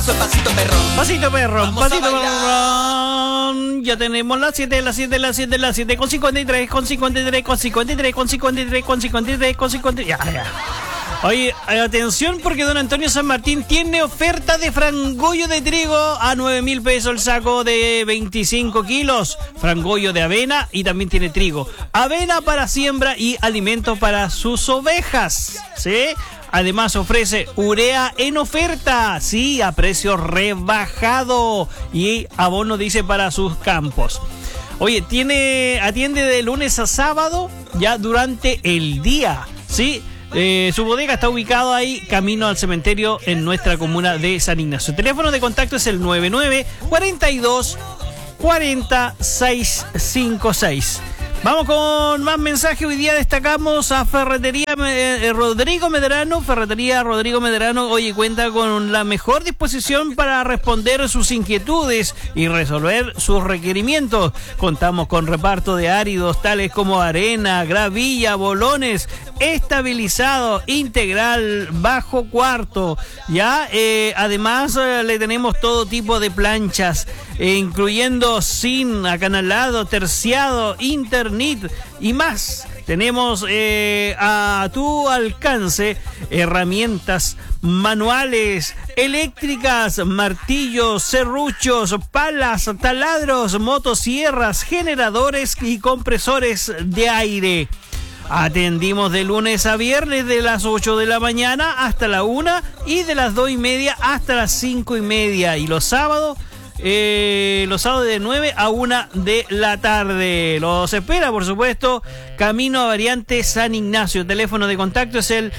Eso es pasito perrón. Pasito perrón, Vamos a pasito bailar. perrón. Ya tenemos las 7, las 7, las 7, las 7 con 53, con 53, con 53, con 53, con 53, con 53. Ya. Oye, atención porque don Antonio San Martín tiene oferta de frangollo de trigo a 9.000 pesos el saco de 25 kilos. Frangollo de avena y también tiene trigo. Avena para siembra y alimento para sus ovejas. ¿Sí? Además ofrece urea en oferta, sí, a precio rebajado. Y abono, dice, para sus campos. Oye, atiende de lunes a sábado, ya durante el día, ¿sí? Su bodega está ubicado ahí, camino al cementerio en nuestra comuna de San Ignacio. El teléfono de contacto es el 99 42 40 656. Vamos con más mensajes. Hoy día destacamos a Ferretería Rodrigo Medrano. Ferretería Rodrigo Medrano, oye, cuenta con la mejor disposición para responder sus inquietudes y resolver sus requerimientos. Contamos con reparto de áridos tales como arena, gravilla, bolones, estabilizado, integral, bajo cuarto. Ya, además le tenemos todo tipo de planchas, incluyendo zinc, acanalado, terciado, internet y más. Tenemos a tu alcance herramientas manuales, eléctricas, martillos, serruchos, palas, taladros, motosierras, generadores y compresores de aire. Atendimos de lunes a viernes de las 8 de la mañana hasta la 1 y de las 2:30 hasta las 5:30. Y los sábados de 9 a 1 de la tarde. Los espera, por supuesto, camino a Variante San Ignacio. El teléfono de contacto es el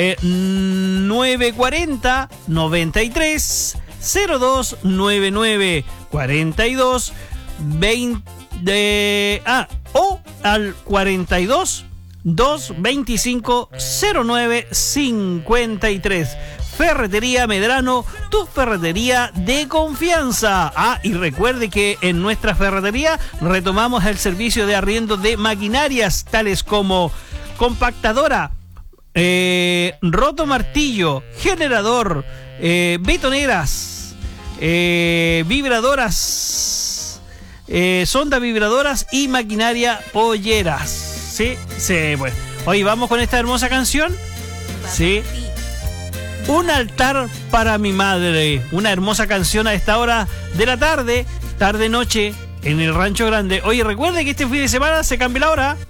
940 93 0299 42 20 o al 42 225 09 53. Ferretería Medrano, tu ferretería de confianza. Y recuerde que en nuestra ferretería retomamos el servicio de arriendo de maquinarias tales como compactadora, roto martillo, generador, betoneras, vibradoras, sonda vibradoras y maquinaria polleras. Sí, pues. Hoy vamos con esta hermosa canción. Sí. Un altar para mi madre. Una hermosa canción a esta hora de la tarde, tarde-noche, en el Rancho Grande. Oye, recuerde que este fin de semana se cambia la hora.